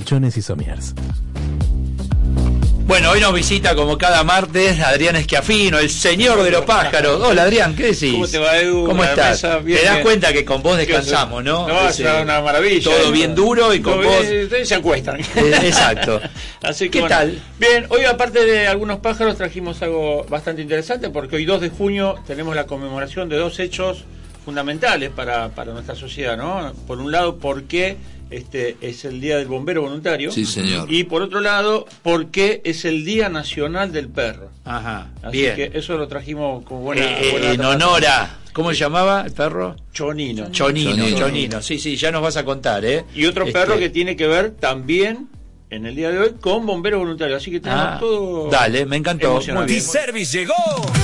Colchones y Somiers. Bueno, hoy nos visita como cada martes Adrián Schiaffino, el señor de los pájaros. Hola Adrián, ¿qué decís? ¿Cómo te va, Edu? ¿Cómo estás? Bien, te das bien. cuenta que con vos descansamos, ¿no? No, es una maravilla. Todo bien duro y con vos... Ustedes se acuestan. Exacto. Así que, ¿Qué bueno, tal? Bien, hoy aparte de algunos pájaros trajimos algo bastante interesante porque hoy 2 de junio tenemos la conmemoración de 2 hechos fundamentales para nuestra sociedad, ¿no? Por un lado, porque es el Día del Bombero Voluntario. Sí, señor. Y por otro lado, porque es el Día Nacional del Perro. Ajá, Así bien. que eso lo trajimos como buena en honor a... ¿Cómo se llamaba el perro? Chonino. Chonino. Sí, ya nos vas a contar, ¿eh? Y otro perro que tiene que ver también en el día de hoy con bomberos voluntarios. Así que tenemos todo. Dale, me encantó. Muy bien. Service llegó.